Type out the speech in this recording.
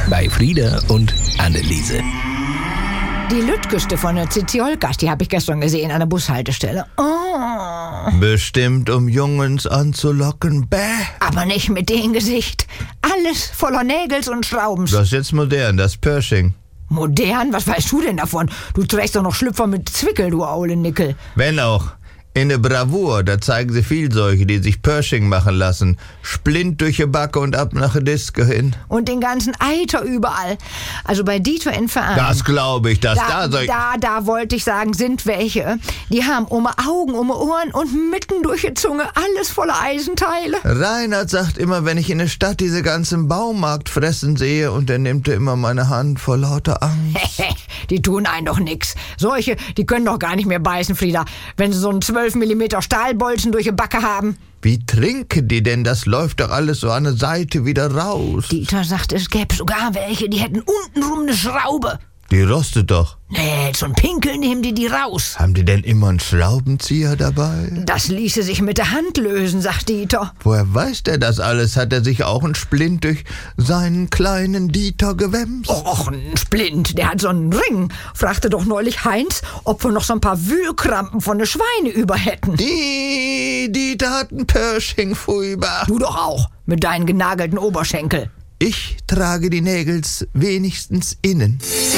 bei Frieda und Anneliese. Die Lütgeste von der Ziziolkas, die habe ich gestern gesehen an der Bushaltestelle. Oh. Bestimmt, um Jungens anzulocken. Bäh. Aber nicht mit dem Gesicht. Alles voller Nägels und Schraubens. Das ist jetzt modern, das Pershing. Modern? Was weißt du denn davon? Du trägst doch noch Schlüpfer mit Zwickel, du aule Nickel. Wenn auch. In der Bravour, da zeigen sie viel solche, die sich Pershing machen lassen. Splint durch die Backe und ab nach der Disco hin. Und den ganzen Eiter überall. Also bei Dieter in Verein. Das glaube ich, dass da so... Da wollte ich sagen, sind welche. Die haben um Augen, um Ohren und mitten durch die Zunge alles voller Eisenteile. Reinhard sagt immer, wenn ich in der Stadt diese ganzen Baumarktfressen sehe, und er nimmt immer meine Hand vor lauter Angst. Die tun einen doch nix. Solche, die können doch gar nicht mehr beißen, Frieda, wenn sie so einen 12 mm Stahlbolzen durch die Backe haben. Wie trinken die denn? Das läuft doch alles so an der Seite wieder raus. Dieter sagt, es gäbe sogar welche, die hätten untenrum eine Schraube. Die rostet doch. Nee, zum Pinkeln nehmen die raus. Haben die denn immer einen Schraubenzieher dabei? Das ließe sich mit der Hand lösen, sagt Dieter. Woher weiß der das alles? Hat er sich auch einen Splint durch seinen kleinen Dieter gewämst? Och, ein Splint, der hat so einen Ring. Fragte doch neulich Heinz, ob wir noch so ein paar Wühlkrampen von den Schweine über hätten. Die Dieter hat einen Pershing furchtbar. Du doch auch, mit deinen genagelten Oberschenkel. Ich trage die Nägels wenigstens innen.